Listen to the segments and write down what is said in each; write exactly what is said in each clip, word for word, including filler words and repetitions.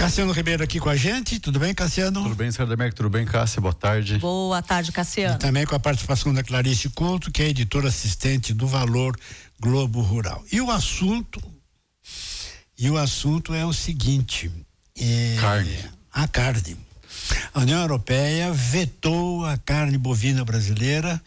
Cassiano Ribeiro aqui com a gente, tudo bem, Cassiano? Tudo bem, Sardemeck, tudo bem, Cássia, boa tarde. Boa tarde, Cassiano. E também com a participação da Clarice Couto, que é editora assistente do Valor Globo Rural. E o assunto, e o assunto é o seguinte, é, carne. A carne. A União Europeia vetou a carne bovina brasileira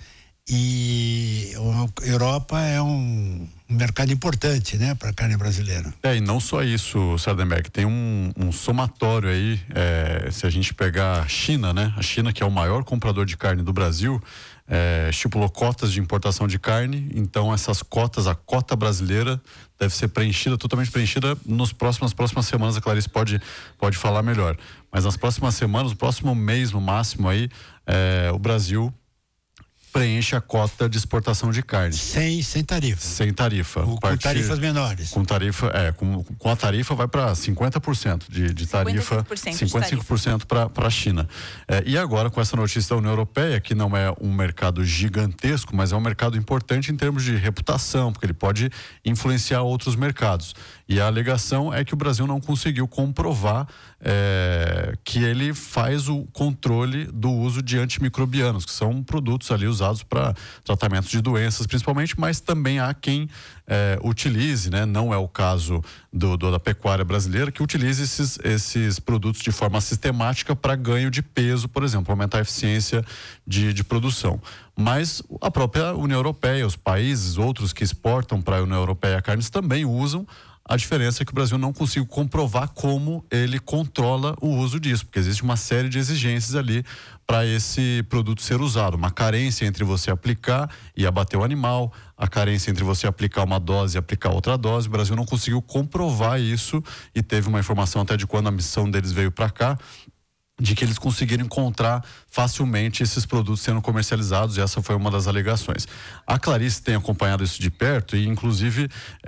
e a Europa é um um mercado importante, né, para a carne brasileira. É, e não só isso, Sardenberg, tem um, um somatório aí, é, se a gente pegar a China, né, a China, que é o maior comprador de carne do Brasil, é, estipulou cotas de importação de carne, então essas cotas, a cota brasileira deve ser preenchida, totalmente preenchida nos próximos, nas próximas semanas, a Clarice pode, pode falar melhor, mas nas próximas semanas, no próximo mês no máximo aí, é, o Brasil preenche a cota de exportação de carne. Sem, sem tarifa. Sem tarifa. O, com tarifas menores. Com tarifa, é, com, com a tarifa vai para cinquenta por cento de, de tarifa, cinquenta e cinco por cento para a China. É, e agora com essa notícia da União Europeia, que não é um mercado gigantesco, mas é um mercado importante em termos de reputação, porque ele pode influenciar outros mercados. E a alegação é que o Brasil não conseguiu comprovar é, que ele faz o controle do uso de antimicrobianos, que são produtos ali usados para tratamento de doenças principalmente, mas também há quem é, utilize, né? Não é o caso do, do, da pecuária brasileira, que utilize esses, esses produtos de forma sistemática para ganho de peso, por exemplo, aumentar a eficiência de, de produção. Mas a própria União Europeia, os países, outros que exportam para a União Europeia carnes também usam. A diferença é que o Brasil não conseguiu comprovar como ele controla o uso disso, porque existe uma série de exigências ali para esse produto ser usado. Uma carência entre você aplicar e abater o animal, a carência entre você aplicar uma dose e aplicar outra dose. O Brasil não conseguiu comprovar isso e teve uma informação até de quando a missão deles veio para cá, de que eles conseguiram encontrar facilmente esses produtos sendo comercializados, e essa foi uma das alegações. A Clarice tem acompanhado isso de perto e inclusive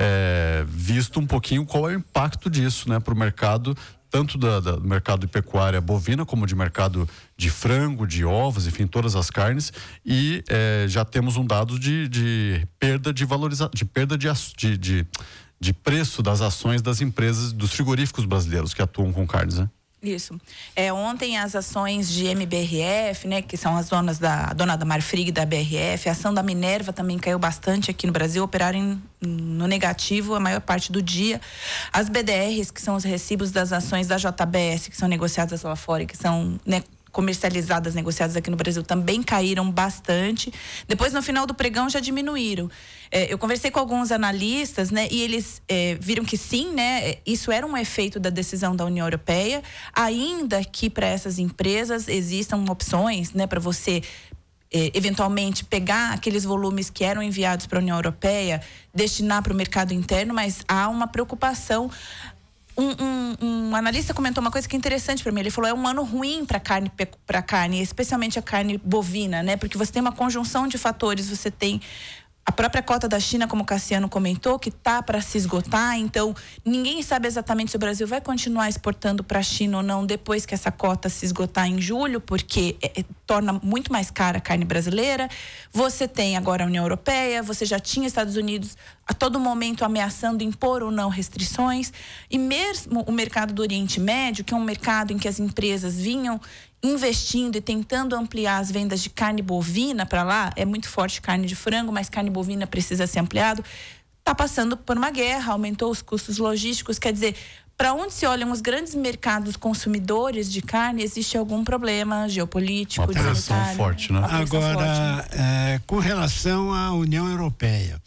é, visto um pouquinho qual é o impacto disso, né, para o mercado, tanto da, da, do mercado de pecuária bovina, como de mercado de frango, de ovos, enfim, todas as carnes, e é, já temos um dado de, de perda de valorização, de perda de, de, de, de preço das ações das empresas, dos frigoríficos brasileiros que atuam com carnes, né? Isso. É, ontem as ações de M B R F, né, que são as donas da a dona da Marfrig e da B R F, a ação da Minerva também caiu bastante aqui no Brasil, operaram em, no negativo a maior parte do dia. As B D Rs, que são os recibos das ações da J B S, que são negociadas lá fora e que são, né, comercializadas, negociadas aqui no Brasil, também caíram bastante. Depois, no final do pregão, já diminuíram. É, eu conversei com alguns analistas, né, e eles é, viram que sim, né, isso era um efeito da decisão da União Europeia, ainda que para essas empresas existam opções, né, para você é, eventualmente pegar aqueles volumes que eram enviados para a União Europeia, destinar para o mercado interno, mas há uma preocupação. Um, um, um analista comentou uma coisa que é interessante para mim. Ele falou: é um ano ruim para carne, para carne, especialmente a carne bovina, né? Porque você tem uma conjunção de fatores. Você tem a própria cota da China, como o Cassiano comentou, que tá para se esgotar. Então, ninguém sabe exatamente se o Brasil vai continuar exportando para a China ou não depois que essa cota se esgotar em julho, porque é, é, torna muito mais cara a carne brasileira. Você tem agora a União Europeia, você já tinha Estados Unidos a todo momento ameaçando impor ou não restrições. E mesmo o mercado do Oriente Médio, que é um mercado em que as empresas vinham investindo e tentando ampliar as vendas de carne bovina para lá, é muito forte carne de frango, mas carne bovina precisa ser ampliado, está passando por uma guerra, aumentou os custos logísticos, quer dizer, para onde se olham os grandes mercados consumidores de carne, existe algum problema geopolítico, uma pressão forte, né? Agora, forte, né? É, com relação à União Europeia,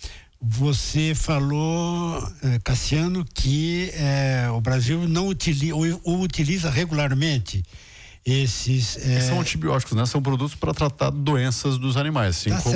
você falou, Cassiano, que é, o Brasil não utiliza, ou, ou utiliza regularmente esses... É... São antibióticos, né? São produtos para tratar doenças dos animais, assim tá como